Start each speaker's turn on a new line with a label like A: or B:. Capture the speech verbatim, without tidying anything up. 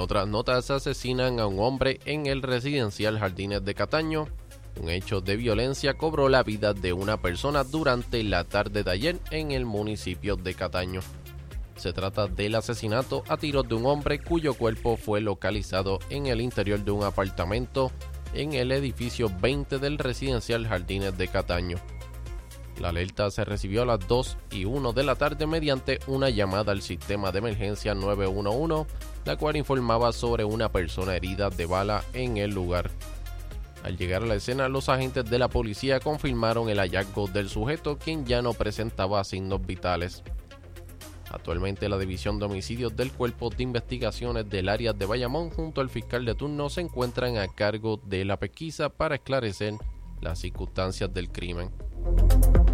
A: otras notas, asesinan a un hombre en el residencial Jardines de Cataño. Un hecho de violencia cobró la vida de una persona durante la tarde de ayer en el municipio de Cataño. Se trata del asesinato a tiros de un hombre cuyo cuerpo fue localizado en el interior de un apartamento en el edificio veinte del residencial Jardines de Cataño. La alerta se recibió a las dos y una de la tarde mediante una llamada al sistema de emergencia nueve uno uno, la cual informaba sobre una persona herida de bala en el lugar. Al llegar a la escena, los agentes de la policía confirmaron el hallazgo del sujeto, quien ya no presentaba signos vitales. Actualmente, la División de Homicidios del Cuerpo de Investigaciones del área de Bayamón junto al fiscal de turno se encuentran a cargo de la pesquisa para esclarecer las circunstancias del crimen.